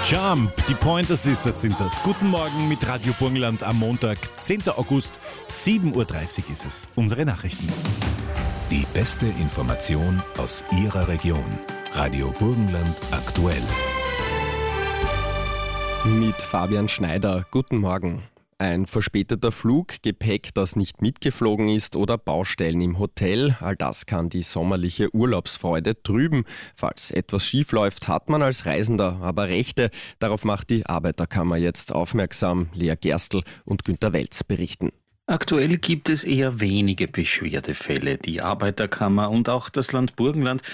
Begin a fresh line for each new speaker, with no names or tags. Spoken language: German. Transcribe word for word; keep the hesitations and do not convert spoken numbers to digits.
Jump, die Pointer Sisters sind das. Guten Morgen mit Radio Burgenland am Montag, zehnten August, sieben Uhr dreißig ist es. Unsere Nachrichten.
Die beste Information aus Ihrer Region. Radio Burgenland aktuell.
Mit Fabian Schneider. Guten Morgen. Ein verspäteter Flug, Gepäck, das nicht mitgeflogen ist oder Baustellen im Hotel, all das kann die sommerliche Urlaubsfreude trüben. Falls etwas schief läuft, hat man als Reisender aber Rechte. Darauf macht die Arbeiterkammer jetzt aufmerksam. Lea Gerstl und Günter Welz berichten.
Aktuell gibt es eher wenige Beschwerdefälle. Die Arbeiterkammer und auch das Land Burgenland